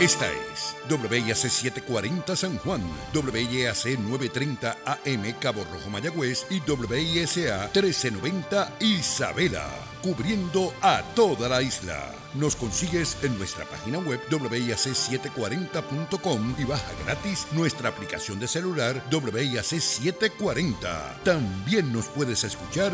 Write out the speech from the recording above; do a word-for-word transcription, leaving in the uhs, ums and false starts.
Esta es W I A C setecientos cuarenta San Juan, W I A C novecientos treinta A M Cabo Rojo Mayagüez y W I S A trece noventa Isabela, cubriendo a toda la isla. Nos consigues en nuestra página web W I A C setecientos cuarenta punto com y baja gratis nuestra aplicación de celular W I A C setecientos cuarenta. También nos puedes escuchar